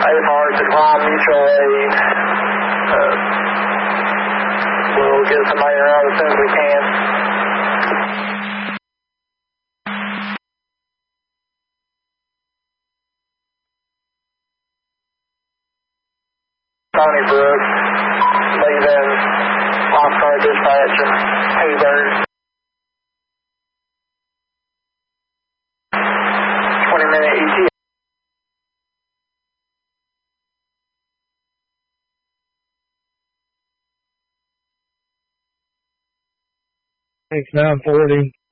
8 Hearts at Palm Mutual Aid. We'll get somebody around as soon as we can. Tony Brooks, leaving Oxnard Dispatch and Haybird. 20-minute ETA. Thanks, 940.